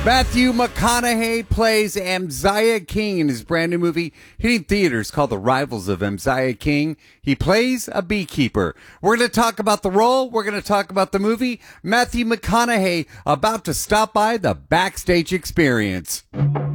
Matthew McConaughey plays Amziah King in his brand new movie hitting theaters called The Rivals of Amziah King. He plays a beekeeper. We're going to talk about the role. We're going to talk about the movie. Matthew McConaughey about to stop by the Backstage Experience.